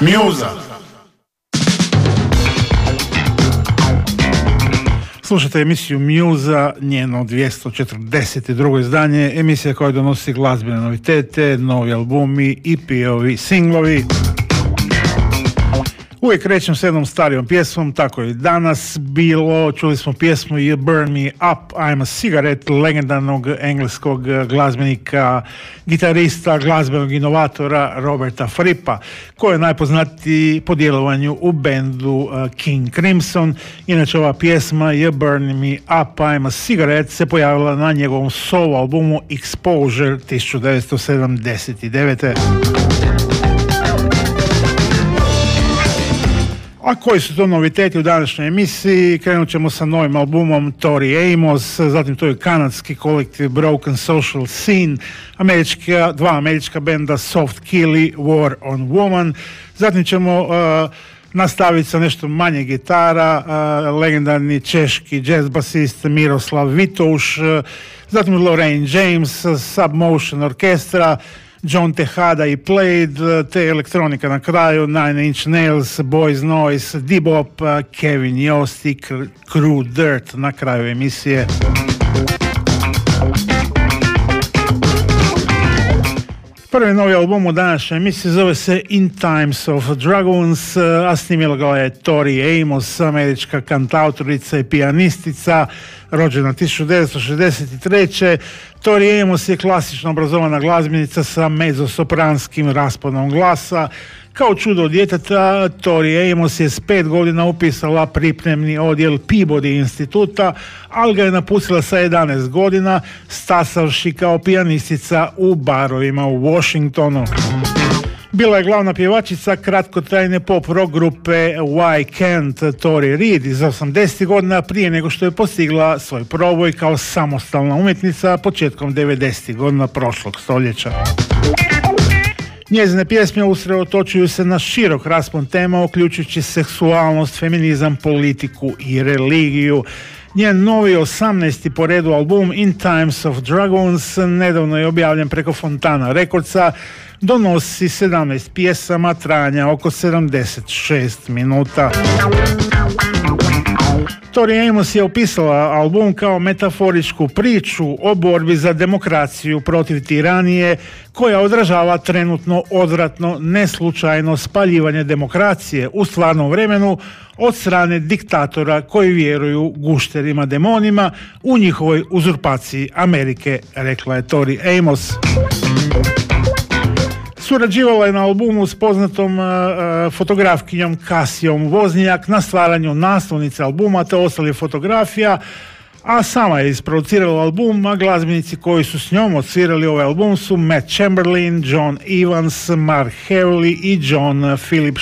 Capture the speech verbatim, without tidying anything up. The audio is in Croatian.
Mjuza. Slušajte emisiju Mjuza, njeno dvjesto četrdeset drugo izdanje, emisija koja donosi glazbene novitete, novi albumi, E P ovi, singlovi. Uvijek krećem s jednom starijom pjesmom, tako i danas bilo. Čuli smo pjesmu You Burn Me Up, I'm a Cigarette, legendarnog engleskog glazbenika, gitarista, glazbenog inovatora Roberta Frippa, koji je najpoznatiji po djelovanju u bendu King Crimson. Inače, ova pjesma You Burn Me Up, I'm a Cigarette se pojavila na njegovom solo albumu Exposure tisuću devetsto sedamdeset devete. A koji su to noviteti u današnjoj emisiji? Krenut ćemo sa novim albumom Tori Amos, zatim to je kanadski kolektiv Broken Social Scene, američka, dva američka benda Soft Killy, War on Woman. Zatim ćemo uh, nastaviti sa nešto manje gitara, uh, legendarni češki jazz basist Miroslav Vitouš, uh, zatim Lorraine James, Submotion Orkestra, John Tejada i Played, te elektronika na kraju, Nine Inch Nails, Boys Noise, D-Bop, Kevin Yost i Crew Dirt na kraju emisije. Prvi novi album u današnjoj emisiji zove se In Times of Dragons, a snimila ga je Tori Amos, američka kantautorica i pijanistica, rođena tisuću devetsto šezdeset treće. Tori Amos je klasično obrazovana glazbenica sa mezzosopranskim rasponom glasa. Kao čudo djeteta, Tori Amos je s pet godina upisala pripremni odjel Peabody instituta, ali ga je napustila sa jedanaest godina, stasavši kao pijanistica u barovima u Washingtonu. Bila je glavna pjevačica kratkotrajne pop rock grupe Why Can't Tori Reid iz osamdesetih godina, prije nego što je postigla svoj proboj kao samostalna umjetnica početkom devedesetih godina prošlog stoljeća. Njezine pjesme usredotočuju se na širok raspon tema, uključujući seksualnost, feminizam, politiku i religiju. Njen novi osamnaesti po redu album In Times of Dragons nedavno je objavljen preko Fontana Recordsa, donosi sedamnaest pjesama trajanja oko sedamdeset šest minuta. Tori Amos je opisala album kao metaforičku priču o borbi za demokraciju protiv tiranije, koja odražava trenutno odvratno, neslučajno spaljivanje demokracije u stvarnom vremenu od strane diktatora koji vjeruju gušterima demonima u njihovoj uzurpaciji Amerike, rekla je Tori Amos. Surađivala je na albumu s poznatom uh, fotografkinjom Kasijom Voznjak na stvaranju naslovnice albuma te ostalih fotografija, a sama je isproducirala album, a glazbenici koji su s njom odsvirali ovaj album su Matt Chamberlain, John Evans, Mark Hewley i John Philip